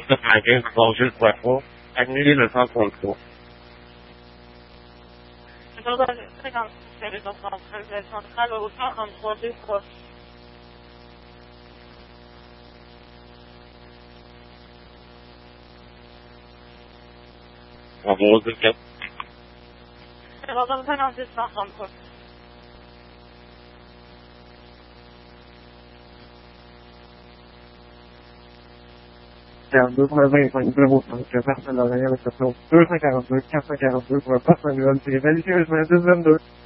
de magasin Borgil Poitras, annulé le 133. C'est dans le 56, résidence centrale au 133 D3. On va au 4. C'est dans le 56, 133. Deux pour le 25 05, personne n'a rien avec cette 242 442 pour un poste manuel, c'est malicieusement 1022.